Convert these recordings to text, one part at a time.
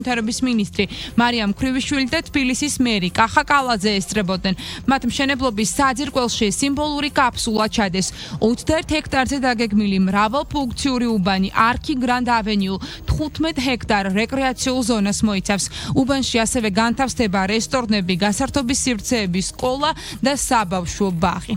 Თერების მინისტრი მარიამ ქრივიშვილი და თბილისის მერი კახა კალაძე ესწრებოდნენ. მათ მშენებლობის საძირკველში სიმბოლური კაფსულა ჩადეს. 21 ჰექტარზე დაგეგმილი მრავალფუნქციური უბანი არქი გრანდ ავენიუ 15 ჰექტარ რეკრეაციულ ზონას მოიცავს. უბანში ასევე განთავსდება რესტორნები, გასართობის სივრცეები, სკოლა და საბავშვო ბაღი.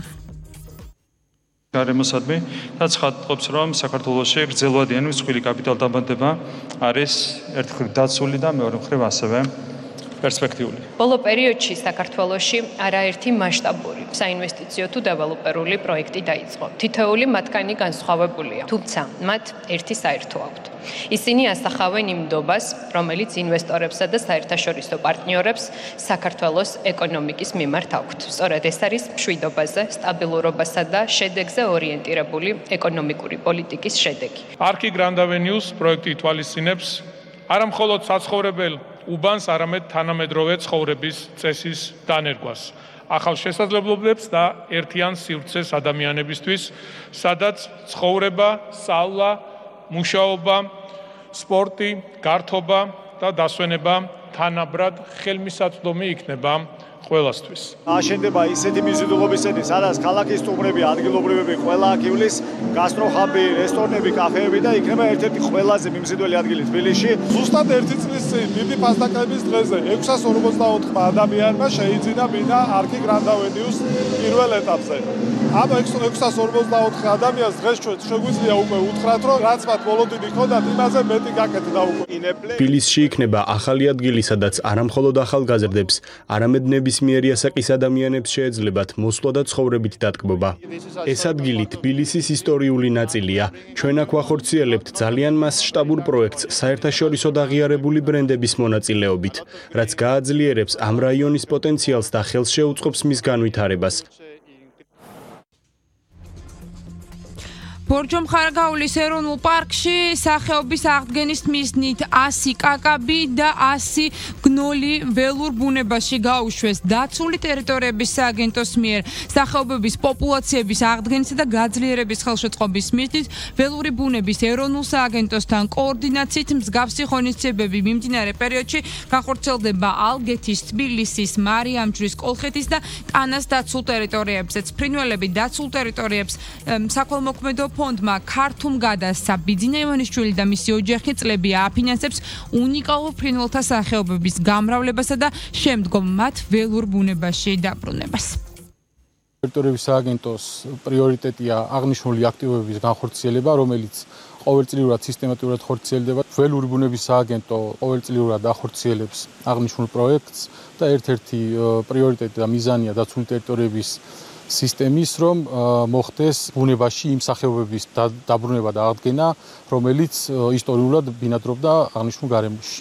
გარემოსადმი და ცხადყოფს, რომ საქართველოში გრძელვადიანი მსხვილი კაპიტალდაბანდება არის ერთხელ დაცული და მეორე მხრივ ასევე პერსპექტიული. ბოლო პერიოდში საქართველოში არაერთი მასშტაბური საინვესტიციო თუ დეველოპერული პროექტი დაიწყო. თითოეული მათგანი განსხვავებულია, თუმცა მათ ერთი საერთო აქვთ. ისინი ასახავენ იმ ნდობას, რომელიც ინვესტორებსა და საერთაშორისო პარტნიორებს საქართველოს ეკონომიკის მიმართ აქვთ. სწორედ ეს არის მშვიდობაზე, სტაბილურობასა და შედეგზე ორიენტირებული ეკონომიკური პოლიტიკის შედეგი. არქი გრანდ ავენიუს პროექტი ითვალისწინებს არა მხოლოდ საცხოვრებელ უბანს, არამედ თანამედროვე ცხოვრების წესის დანერგვას. ახალ შესაძლებლობებს და ერთიან სივრცეს ადამიანებისთვის, სადაც ცხოვრება, სწავლა, მუშაობა, სპორტი, გართობა და დასვენება თანაბრად ხელმისაწვდომი იქნება ყველასთვის. აშენდება ისეთი მიზიდულობისები, სადაც ქალაქის სტუმრები, ადგილობრივები ყველა აქ-ივლის, გასტროხაბი, რესტორნები, კაფეები და იქნება ერთ-ერთი ყველაზე მიმზიდველი ადგილი თბილისში. ზუსტად ერთი წლის წინ დიდი პასტაკების დღეზე 644 ადამიანმა შეიძინა მინა არქი გრანდ ავენიუს პირველ ეტაპზე. ამ 644 ადამიანს დღეს ჩვენ შეგვიძლია უკვე უთხრათ, რომ რაც მათ ბოლოდინი ჰქონდათ, იმაზე მეტი გაკეთდა უკვე. თბილისში იქნება ახალი ადგილი, სადაც არამხოლოდ ახალგაზრდებს, არამედ ნებისმიერი ასაკის ადამიანებს შეეძლებათ მოსვლა და ცხოვრებით დატკბობა. ეს ადგილი თბილისის ისტორიული ნაწილია. ჩვენ აქ ვახორციელებთ ძალიან მასშტაბურ პროექტს საერთაშორისო დაღიარებული ბრენდების მონაწილეობით, რაც გააძლიერებს ამ რაიონის პოტენციალს და ხელს შეუწყობს მის განვითარებას. ბორჯომხარაგაულის ეროვნულ პარკში სახეობის აღდგენის მიზნით 100 კაკაბი და 100 გნოლი ველურ ბუნებაში გაუშვეს. დაცული ტერიტორიების სააგენტოს მიერ სახეობების პოპულაციების აღდგენისა და გაძლიერების ხელშეწყობის მიზნით ველური ბუნების ეროვნულ სააგენტოსთან კოორდინაციით მსგავსი ღონისძიებები მიმდინარე პერიოდში განხორციელდება ალგეთის, თბილისის, მარიამჯვრის, კოლხეთის და ტანას დაცულ ტერიტორიებზე. ფრინველები დაცულ ტერიტორიებს საქველმოქმედო ფონდმა ქართუმ გადასცა. ბიძინა ივანიშვილი და მისი ოჯახი წლები აფინანსებს უნიკალურ ფრინველთა სახეობების გამრავლებასა და შემდგომ მათ ველურ ბუნებაში დაბრუნებას. ტერიტორიების სააგენტოს პრიორიტეტია აღნიშნული აქტივობების განხორციელება, რომელიც ყოველწლიურად სისტემატურად ხორციელდება. ველური ბუნების სააგენტო ყოველწლიურად ახორციელებს აღნიშნულ პროექტს და ერთ-ერთი პრიორიტეტი და მიზანია დაცული ტერიტორიების სისტემის, რომ მოხდეს ბუნებაში იმ სახეობების დაბრუნება და აღდგენა, რომელიც ისტორიულად ბინადრობდა აღნიშნულ გარემოში.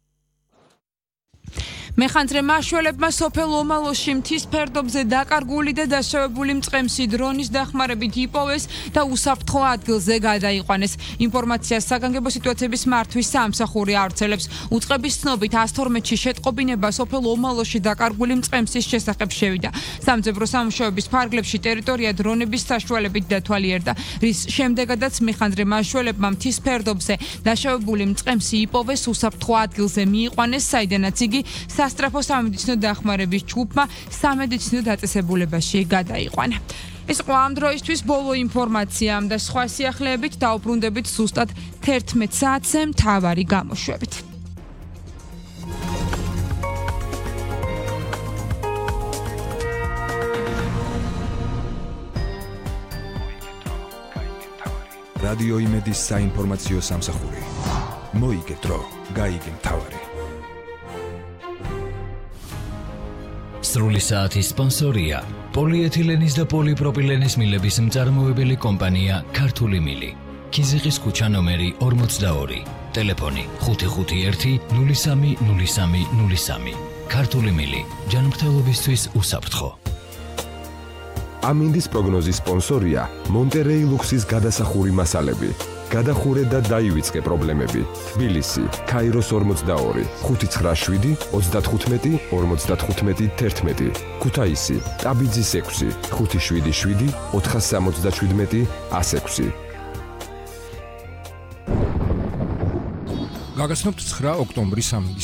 მეხანძრე მაშველებმა სოფელ ომალოში მთის ფერდობზე დაკარგული და დაშავებული მწყემსი დრონის დახმარებით იპოვეს და უსაფრთხო ადგილზე გადაიყვანეს. ინფორმაციას საგანგებო სიტუაციების მართვის სამსახური ავრცელებს. უწყების ცნობით 112-ში შეტყობინება სოფელ ომალოში დაკარგული მწყემსის შესახებ შევიდა. სამძებრო სამუშაოების ფარგლებში ტერიტორია დრონების საშუალებით დათვალიერდა, რის შემდეგაც მეხანძრე მაშველებმა მთის ფერდობზე დაშავებული მწყემსი იპოვეს, უსაფრთხო ადგილზე მიიყვანეს, საიდანაც იგი სასტრაფო სამედიცინო დახმარების ჯგუფმა სამედიცინო დაწესებულებაში გადაიყვანა. ეს იყო ამ დროისთვის ბოლო ინფორმაცია და სხვა სიახლეებით დაუბრუნდებით ზუსტად 11 საათზე მთავარი გამოშვებით. რადიო იმედის საინფორმაციო სამსახური. მოიგე დრო, გაიგე მთავარი. სრული საათის სპონსორია პოლიეთილენის და პოლიპროპილენის მილების მწარმოებელი კომპანია ქართული მილი. ქიზიყის ქუჩა ნომერი 42, ტელეფონი 551 03 03 03. ქართული მილი, ჯანმრთელობისთვის უსაფრთხო. ამინდის პროგნოზის სპონსორია მონტერეი ლუქსის გადასახური მასალები. გადახურე და დაივიწყე პრობლემები. თბილისი, ქაიროს 42, 597 35 55 11. ქუთაისი, ტაბიძის 6, 577 477 106. გაგაცნობთ 9 ოქტომბრის 3